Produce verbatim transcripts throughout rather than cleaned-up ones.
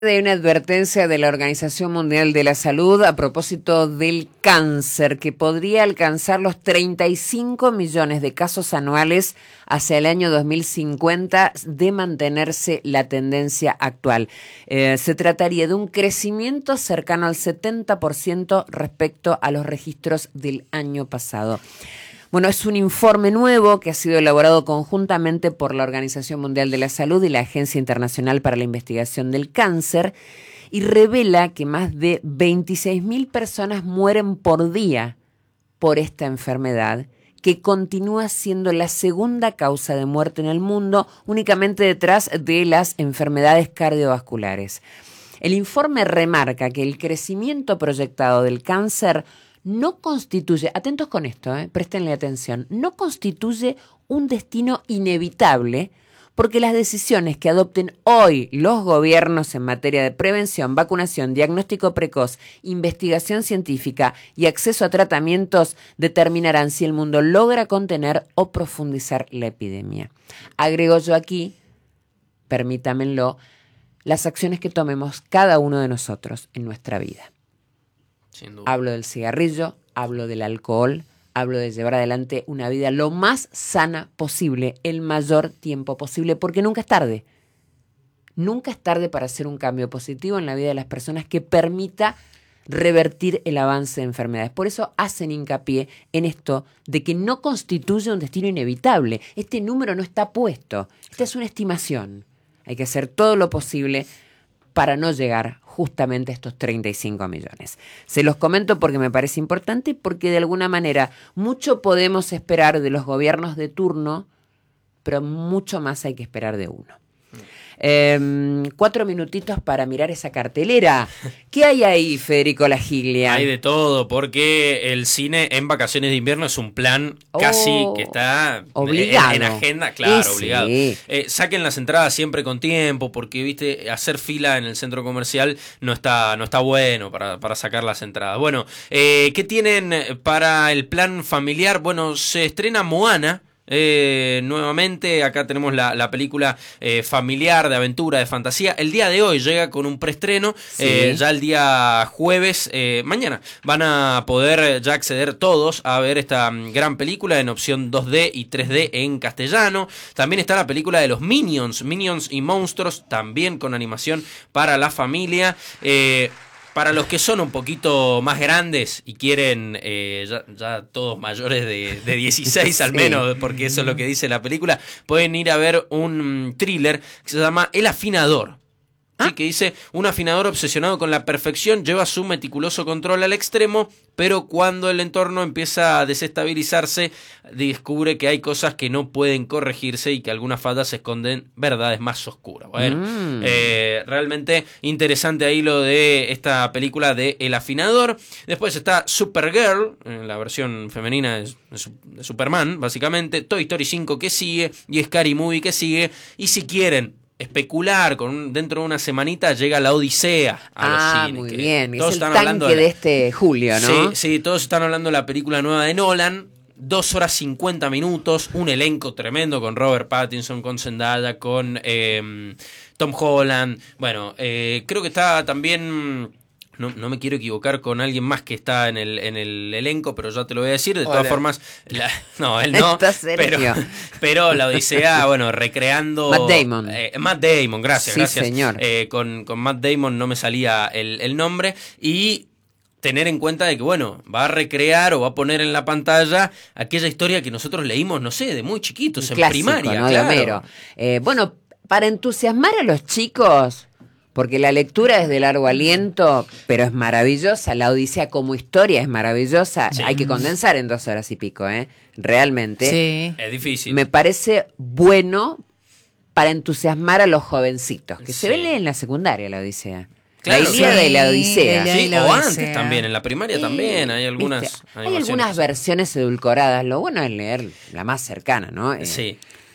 De una advertencia de la Organización Mundial de la Salud a propósito del cáncer, que podría alcanzar los treinta y cinco millones de casos anuales hacia el año dos mil cincuenta de mantenerse la tendencia actual. Eh, se trataría de un crecimiento cercano al setenta por ciento respecto a los registros del año pasado. Bueno, es un informe nuevo que ha sido elaborado conjuntamente por la Organización Mundial de la Salud y la Agencia Internacional para la Investigación del Cáncer y revela que más de veintiséis mil personas mueren por día por esta enfermedad, que continúa siendo la segunda causa de muerte en el mundo, únicamente detrás de las enfermedades cardiovasculares. El informe remarca que el crecimiento proyectado del cáncer no constituye, atentos con esto, eh, préstenle atención, no constituye un destino inevitable porque las decisiones que adopten hoy los gobiernos en materia de prevención, vacunación, diagnóstico precoz, investigación científica y acceso a tratamientos determinarán si el mundo logra contener o profundizar la epidemia. Agrego yo aquí, permítamelo, las acciones que tomemos cada uno de nosotros en nuestra vida. Sin duda. Hablo del cigarrillo, hablo del alcohol, hablo de llevar adelante una vida lo más sana posible, el mayor tiempo posible, porque nunca es tarde. Nunca es tarde para hacer un cambio positivo en la vida de las personas que permita revertir el avance de enfermedades. Por eso hacen hincapié en esto de que no constituye un destino inevitable. Este número no está puesto. Esta es una estimación. Hay que hacer todo lo posible para no llegar justamente a estos treinta y cinco millones. Se los comento porque me parece importante y porque de alguna manera mucho podemos esperar de los gobiernos de turno, pero mucho más hay que esperar de uno. Eh, cuatro minutitos para mirar esa cartelera. ¿Qué hay ahí, Federico La Giglia? Hay de todo, porque el cine en vacaciones de invierno es un plan casi Oh, que está obligado. En, en agenda, claro, Ese. obligado. Eh, saquen las entradas siempre con tiempo, porque viste, hacer fila en el centro comercial no está, no está bueno para, para sacar las entradas. Bueno, eh, ¿qué tienen para el plan familiar? Bueno, se estrena Moana. Eh, nuevamente acá tenemos la, la película eh, familiar de aventura, de fantasía. El día de hoy llega con un preestreno. Sí. eh, ya el día jueves, eh, mañana van a poder ya acceder todos a ver esta gran película en opción dos D y tres D en castellano. También está la película de los Minions, Minions y Monstruos, también con animación para la familia. eh, Para los que son un poquito más grandes y quieren, eh, ya, ya todos mayores de, de dieciséis al menos, porque eso es lo que dice la película, pueden ir a ver un thriller que se llama El Afinador. Sí, que dice, un afinador obsesionado con la perfección lleva su meticuloso control al extremo, pero cuando el entorno empieza a desestabilizarse, descubre que hay cosas que no pueden corregirse y que algunas fallas esconden verdades más oscuras. Bueno, mm. eh, realmente interesante ahí lo de esta película de El Afinador. Después está Supergirl, en la versión femenina de, de Superman, básicamente. Toy Story cinco que sigue y Scary Movie que sigue. Y si quieren especular, con un, dentro de una semanita llega La Odisea a ah, los cines. Muy que bien, todos es el están tanque hablando de, de, la... de este julio, ¿no? Sí, sí, todos están hablando de la película nueva de Nolan, dos horas cincuenta minutos, un elenco tremendo con Robert Pattinson, con Zendaya, con eh, Tom Holland. Bueno, eh, creo que está también... No, no me quiero equivocar con alguien más que está en el, en el elenco, pero ya te lo voy a decir. De Hola. Todas formas, la, no, él no. Pero, pero La Odisea, bueno, recreando... Matt Damon. Eh, Matt Damon, gracias, sí, gracias. señor. Eh, con, con Matt Damon no me salía el, el nombre. Y tener en cuenta de que, bueno, va a recrear o va a poner en la pantalla aquella historia que nosotros leímos, no sé, de muy chiquitos, Un en clásico, primaria. ¿no? Claro. De Homero. Eh, bueno, para entusiasmar a los chicos... Porque la lectura es de largo aliento, pero es maravillosa. La Odisea como historia es maravillosa. Sí. Hay que condensar en dos horas y pico, ¿eh? Realmente. Sí. Es difícil. Me parece bueno para entusiasmar a los jovencitos. Que sí. Se ve en la secundaria la Odisea. Claro, la Ilíada sí, de la Odisea. Sí, la o Odisea. antes también, en la primaria sí, también hay algunas Hay algunas versiones edulcoradas. Lo bueno es leer la más cercana, ¿no? Eh, sí.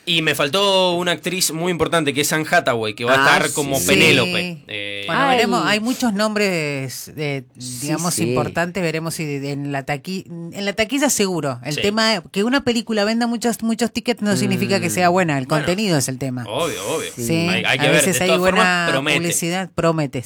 Y me faltó una actriz muy importante que es Anne Hathaway, que va Ah, a estar como sí. Penélope. Eh, Bueno, Ay. veremos, hay muchos nombres, eh, digamos, Sí, sí. importantes, veremos si en la taquilla, en la taquilla seguro. El Sí. tema, que una película venda muchos muchos tickets no significa que sea buena, el Bueno. contenido es el tema. Obvio, obvio. Sí, Hay, hay que a ver. veces De hay todas buena formas, promete. publicidad, promete.